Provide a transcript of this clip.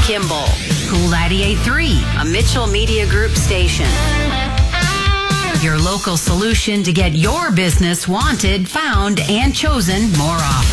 Kimball. Cool 98.3, a Mitchell Media Group station. Your local solution to get your business wanted, found, and chosen more often.